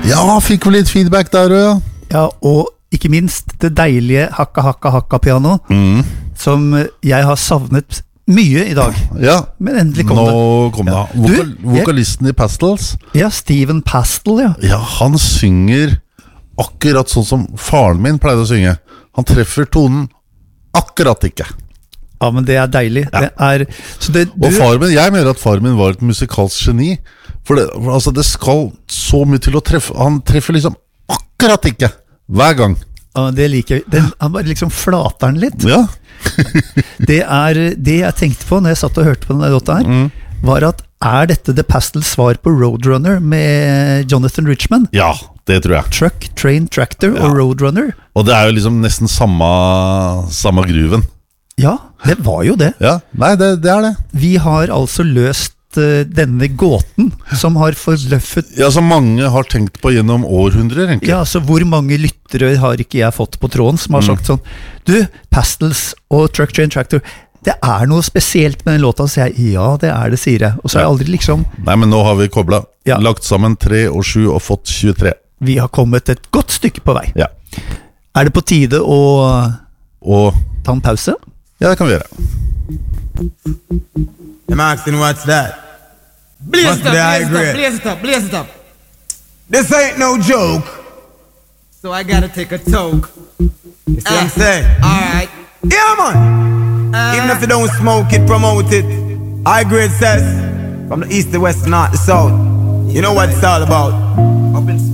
Ja, fikk vel litt feedback der også, ja. Ja, og ikke minst det deilige hakka-hakka-hakka-piano, som jeg har savnet mye i dag. Ja, men endelig kom det. Nå kom det. Vokalisten i Pastels. Ja, Steven Pastel, ja. Ja, han synger akkurat sånn som faren min pleide å synge. Han treffer tonen akkurat ikke. Ja, men det er deilig. Ja. Det er, så det, og faren min, jeg mener at faren min var et musikalsk geni. For altså, det skal så mye til å treffe. Han treffer liksom akkurat ikke hver gang. Ja, det liker jeg. Han bare liksom flater den litt. Ja. Det jeg tenkte på når jeg satt og hørte på denne låta her, var at dette The Pastels svar på Roadrunner med Jonathan Richman? Ja, det tror jeg. Truck, Train, Tractor og Roadrunner. Og det jo liksom nesten samme gruven. Ja, det var jo det. Ja, nei, det det. Vi har altså løst denne gåten som har forløffet. Ja, som mange har tenkt på gjennom århundrer, egentlig. Ja, så hvor mange lyttere har ikke jeg fått på tråden som har sagt sånn: du, Pastels og Truck, Train, Tractor, det noe spesielt med den låta. Så jeg, ja, det det, sier jeg. Og så jeg aldri liksom. Nei, men nå har vi koblet. Lagt sammen 3 og 7 og fått 23. Vi har kommet et godt stykke på vei. Ja. Det på tide å ta en pause? Ja, det kan vi gjøre. I'm asking what's that? Blaze it up. This ain't no joke. So I gotta take a toke. You see what I'm saying? Alright. Yeah, man. Even if you don't smoke it, promote it. High grade says, from the east, the west, north, the south. You know what it's all about.